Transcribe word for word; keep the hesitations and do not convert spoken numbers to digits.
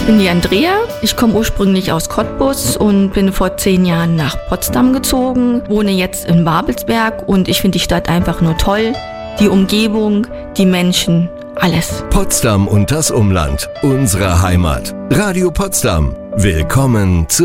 bin die Andrea. Ich komme ursprünglich aus Cottbus und bin vor zehn Jahren nach Potsdam gezogen, wohne jetzt in Babelsberg und ich finde die Stadt einfach nur toll. Die Umgebung, die Menschen, alles. Potsdam und das Umland, unsere Heimat. Radio Potsdam. Willkommen zu